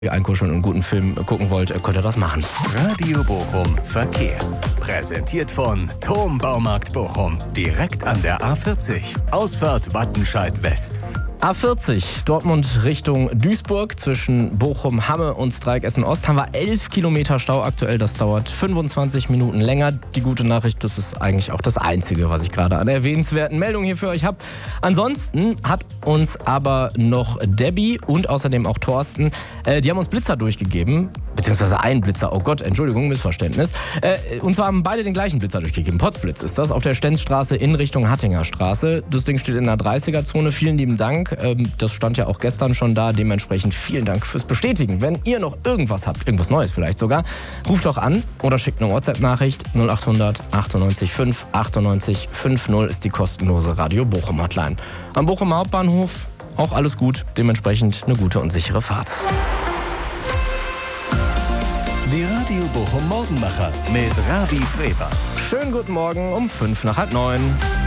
einkuscheln und einen guten Film gucken wollt, könnt ihr das machen. Radio Bochum Verkehr. Präsentiert von Thom Baumarkt Bochum. Direkt an der A40. Ausfahrt Wattenscheid West. A40, Dortmund Richtung Duisburg, zwischen Bochum, Hamme und Streik Essen-Ost haben wir 11 Kilometer Stau aktuell. Das dauert 25 Minuten länger. Die gute Nachricht, das ist eigentlich auch das Einzige, was ich gerade an erwähnenswerten Meldungen hier für euch habe. Ansonsten hat uns aber noch Debbie und außerdem auch Thorsten, die haben uns Blitzer durchgegeben, beziehungsweise einen Blitzer, oh Gott, Entschuldigung, Missverständnis. Und zwar haben beide den gleichen Blitzer durchgegeben. Potzblitz ist das, auf der Stenzstraße in Richtung Hattinger Straße. Das Ding steht in der 30er-Zone. Vielen lieben Dank. Das stand ja auch gestern schon da. Dementsprechend vielen Dank fürs Bestätigen. Wenn ihr noch irgendwas habt, irgendwas Neues vielleicht sogar, ruft doch an oder schickt eine WhatsApp-Nachricht. 0800 98 5 98 50 ist die kostenlose Radio Bochum Hotline. Am Bochumer Hauptbahnhof auch alles gut. Dementsprechend eine gute und sichere Fahrt. Die Radio Bochum Morgenmacher mit Ravi Freber. Schönen guten Morgen um 8:05.